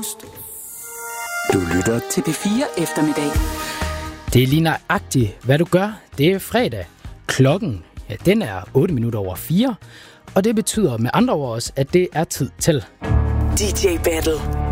frokost. Du lytter til P4 eftermiddag. Det er lige nøjagtigt, hvad du gør. Det er fredag. Klokken, ja, den er 8:04. Og det betyder med andre ord også, at det er tid til DJ Battle.